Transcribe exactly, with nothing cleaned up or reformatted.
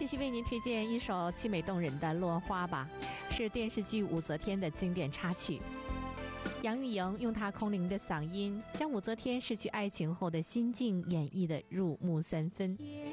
继续为您推荐一首凄美动人的《落花》吧，是电视剧《武则天》的经典插曲。杨钰莹用她空灵的嗓音，将武则天失去爱情后的心境演绎得入木三分。